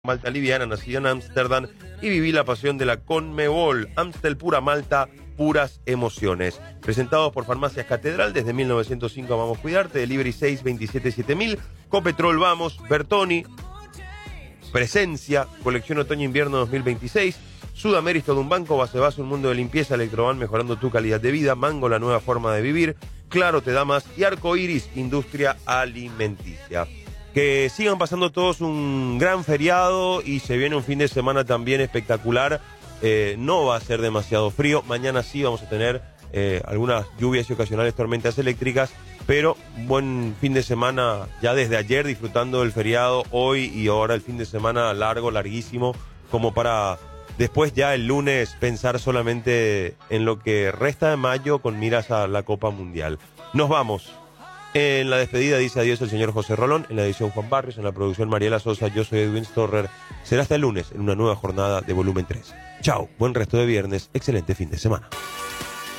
Malta liviana, nacido en Ámsterdam y viví la pasión de la Conmebol. Amstel Pura Malta, puras emociones. Presentados por Farmacias Catedral desde 1905. Vamos a cuidarte. Delivery 627-7000. Copetrol Vamos. Bertoni. Presencia. Colección Otoño-Invierno 2026. Sudamérica todo un banco. Base un mundo de limpieza. Electroban mejorando tu calidad de vida. Mango, la nueva forma de vivir. Claro te da más. Y Arco Iris, industria alimenticia. Que sigan pasando todos un gran feriado y se viene un fin de semana también espectacular. No va a ser demasiado frío. Mañana sí vamos a tener algunas lluvias y ocasionales tormentas eléctricas, pero buen fin de semana ya desde ayer, disfrutando del feriado hoy y ahora el fin de semana largo, larguísimo, como para después ya el lunes pensar solamente en lo que resta de mayo con miras a la Copa Mundial. Nos vamos. En la despedida dice adiós el señor José Rolón, en la edición Juan Barrios, en la producción Mariela Sosa, yo soy Edwin Storrer. Será hasta el lunes en una nueva jornada de Volumen 3. Chao, buen resto de viernes, excelente fin de semana.